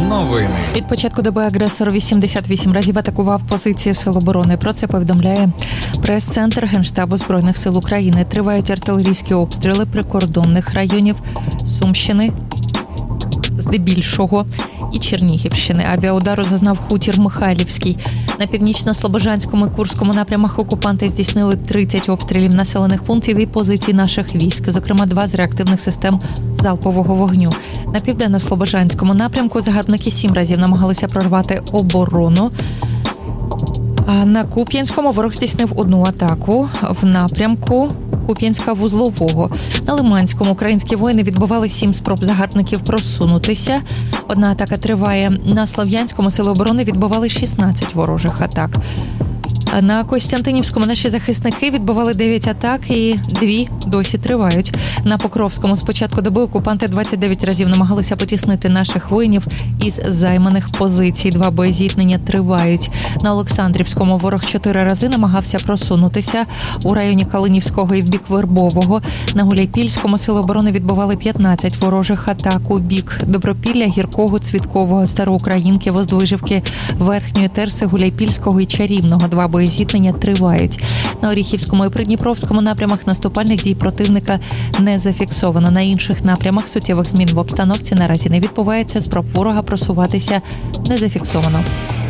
Новини. Від початку доби агресор 88 разів атакував позиції Сил оборони. Про це повідомляє прес-центр Генштабу Збройних сил України. Тривають артилерійські обстріли прикордонних районів Сумщини, здебільшого, і Чернігівщини. Авіаудару зазнав хутір Михайлівський. На північно-слобожанському і Курському напрямах окупанти здійснили 30 обстрілів населених пунктів і позицій наших військ, зокрема 2 з реактивних систем залпового вогню. На південно-слобожанському напрямку загарбники 7 разів намагалися прорвати оборону. А на Куп'янському ворог здійснив 1 атаку в напрямку Куп'янська-Вузлового. На Лиманському українські воїни відбивали 7 спроб загарбників просунутися. 1 атака триває. На Слов'янському сили оборони відбивали 16 ворожих атак. На Костянтинівському наші захисники відбивали 9 атак і 2 досі тривають. На Покровському з початку доби окупанти 29 разів намагалися потіснити наших воїнів із займаних позицій. 2 боєзіткнення тривають. На Олександрівському ворог 4 рази намагався просунутися у районі Калинівського і в бік Вербового. На Гуляйпільському сили оборони відбивали 15 ворожих атак у бік Добропілля, Гіркого, Цвіткового, Староукраїнки, Воздвижівки, Верхньої Терси, Гуляйпільського і Чарівного. 2 боєзіткнення тривають. На Оріхівському і Придніпровському напрямах наступальних дій противника не зафіксовано. На інших напрямах суттєвих змін в обстановці наразі не відбувається. Спроб ворога просуватися не зафіксовано.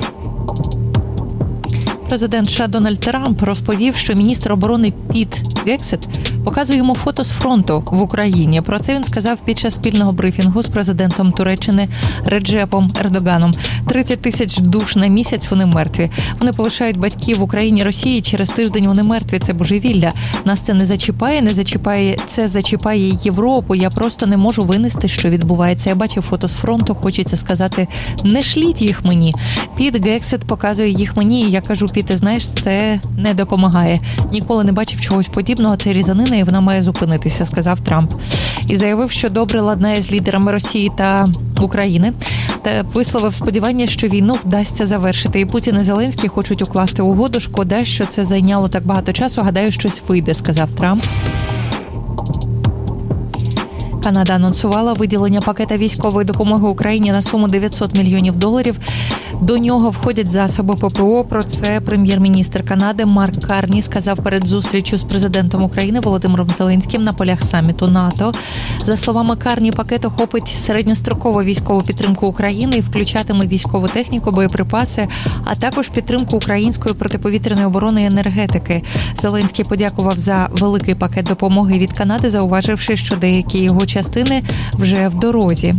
Президент США Дональд Трамп розповів, що міністр оборони Піт Гексет показує йому фото з фронту в Україні. Про це він сказав під час спільного брифінгу з президентом Туреччини Реджепом Ердоганом. 30 тисяч душ на місяць, вони мертві. Вони полишають батьків в Україні, Росії, через тиждень вони мертві. Це божевілля. Нас це не зачіпає, це зачіпає Європу. Я просто не можу винести, що відбувається. Я бачив фото з фронту, хочеться сказати, не шліть їх мені. Піт Гексет показує їх мені, і я кажу, Піт, ти знаєш, це не допомагає. Ніколи не бачив чогось подібного, це різанина, і вона має зупинитися, сказав Трамп. І заявив, що добре ладнає з лідерами Росії та України, та висловив сподівання, що війну вдасться завершити. І Путін і Зеленський хочуть укласти угоду. Шкода, що це зайняло так багато часу. Гадаю, щось вийде, сказав Трамп. Канада анонсувала виділення пакета військової допомоги Україні на суму $900 мільйонів. До нього входять засоби ППО. Про це прем'єр-міністр Канади Марк Карні сказав перед зустрічю з президентом України Володимиром Зеленським на полях саміту НАТО. За словами Карні, пакет охопить середньострокову військову підтримку України і включатиме військову техніку, боєприпаси, а також підтримку української протиповітряної оборони і енергетики. Зеленський подякував за великий пакет допомоги від Канади, зауваживши, що деякі його частини вже в дорозі.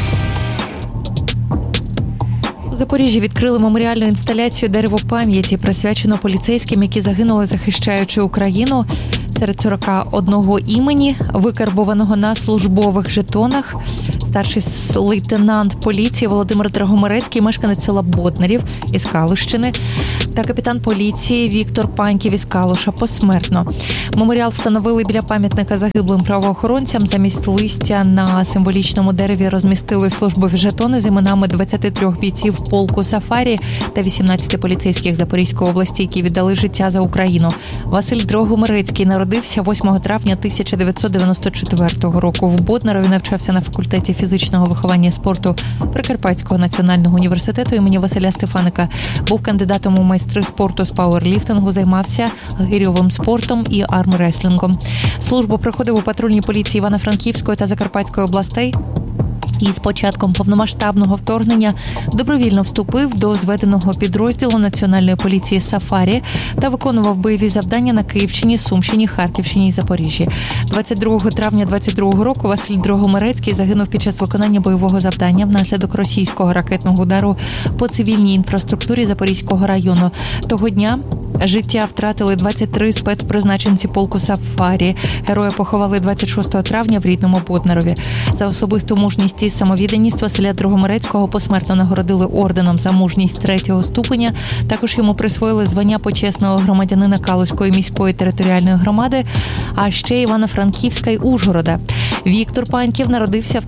У Запоріжжі відкрили меморіальну інсталяцію «Дерево пам'яті», присвячену поліцейським, які загинули, захищаючи Україну. Серед 41 імені, викарбованого на службових жетонах, старший лейтенант поліції Володимир Драгомирецький, мешканець села Боднарів із Калущини, та капітан поліції Віктор Паньків із Калуша посмертно. Меморіал встановили біля пам'ятника загиблим правоохоронцям. Замість листя на символічному дереві розмістили службові жетони з іменами 23 бійців полку «Сафарі» та 18 поліцейських Запорізької області, які віддали життя за Україну. Василь Драгомирецький народився 8 травня 1994 року. В Боднарові навчався на факультеті фізичного виховання і спорту Прикарпатського національного університету імені Василя Стефаника. Був кандидатом у майстри спорту з пауерліфтингу, займався гирьовим спортом і армреслінгом. Службу проходив у патрульній поліції Івано-Франківської та Закарпатської областей. І з початком повномасштабного вторгнення добровільно вступив до зведеного підрозділу Національної поліції «Сафарі» та виконував бойові завдання на Київщині, Сумщині, Харківщині і Запоріжжі. 22 травня 2022 року Василь Драгомирецький загинув під час виконання бойового завдання внаслідок російського ракетного удару по цивільній інфраструктурі Запорізького району. Того дня життя втратили 23 спецпризначенці полку «Сафарі». Героя поховали 26 травня в рідному Боднарові. За особисту мужність і самовідданість Василя Драгомирецького посмертно нагородили орденом за мужність 3-го ступеня. Також йому присвоїли звання почесного громадянина Калузької міської територіальної громади, а ще Івано-Франківська й Ужгорода. Віктор Паньків народився в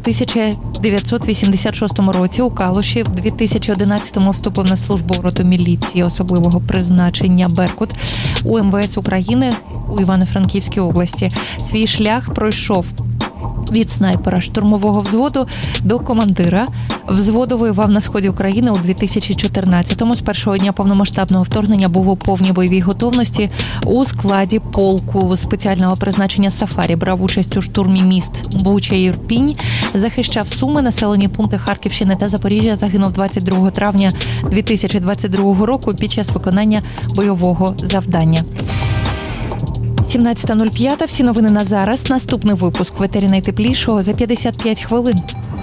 1986 році у Калуші. В 2011-му вступив на службу в роту міліції особливого призначення «Беркут» у МВС України у Івано-Франківській області. Свій шлях пройшов Від снайпера штурмового взводу до командира. Взводу воював на сході України у 2014-му. З першого дня повномасштабного вторгнення був у повній бойовій готовності у складі полку спеціального призначення «Сафарі». Брав участь у штурмі міст Буча і Ірпінь, захищав Суми, населені пункти Харківщини та Запоріжжя. Загинув 22 травня 2022 року під час виконання бойового завдання. 17:05. Всі новини на зараз. Наступний випуск в етері найтеплішого за 55 хвилин.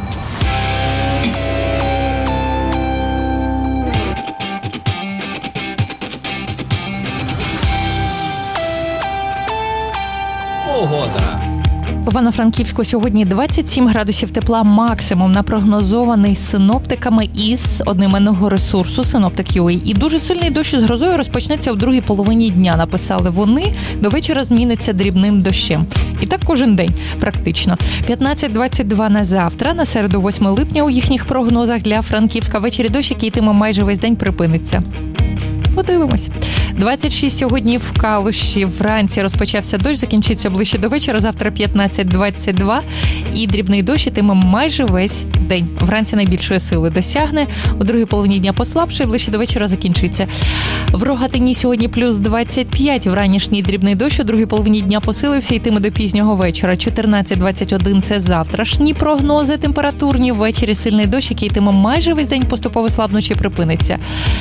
Погода. В Івано-Франківську сьогодні 27 градусів тепла максимум, напрогнозований синоптиками із одноіменного ресурсу Synoptic.ua. І дуже сильний дощ з грозою розпочнеться у другій половині дня, написали вони. До вечора зміниться дрібним дощем. І так кожен день практично. 15-22 на завтра, на середу 8 липня у їхніх прогнозах для Франківська. Ввечері дощ, який йтиме майже весь день, припиниться. Подивимось. 26 сьогодні в Калуші. Вранці розпочався дощ, закінчиться ближче до вечора. Завтра 15-22. І дрібний дощ йтиме майже весь день. Вранці найбільшої сили досягне. У другій половині дня послабше, ближче до вечора закінчиться. В Рогатині сьогодні плюс 25. Вранішній дрібний дощ у другій половині дня посилився, йтиме до пізнього вечора. 14-21 – це завтрашні прогнози температурні. Ввечері сильний дощ, який йтиме майже весь день, поступово слабнучи припиниться.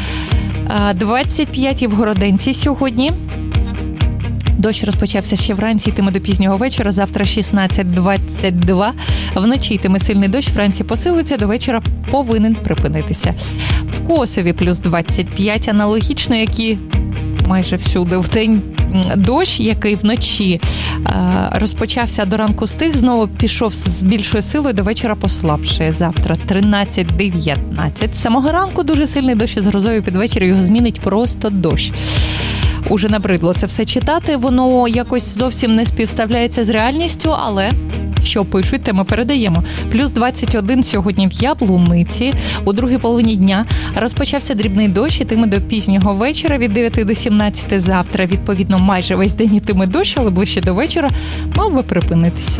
25 в Городенці сьогодні. Дощ розпочався ще вранці, йтиме до пізнього вечора. Завтра 16-22. Вночі йтиме сильний дощ, вранці посилиться, до вечора повинен припинитися. В Косові плюс 25, аналогічно, як і майже всюди. Вдень дощ, який вночі розпочався до ранку стих, знову пішов з більшою силою, до вечора послабшає. Завтра 13-19. З самого ранку дуже сильний дощ з грозою, під вечір його змінить просто дощ. Уже набридло це все читати, воно якось зовсім не співставляється з реальністю, але що пишуть, те ми передаємо. Плюс 21 сьогодні в Яблуниці. У другій половині дня розпочався дрібний дощ, ітиме до пізнього вечора, від 9 до 17 завтра. Відповідно, майже весь день ітиме дощ, але ближче до вечора мав би припинитися.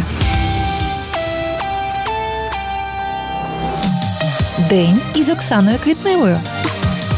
День із Оксаною Квітневою.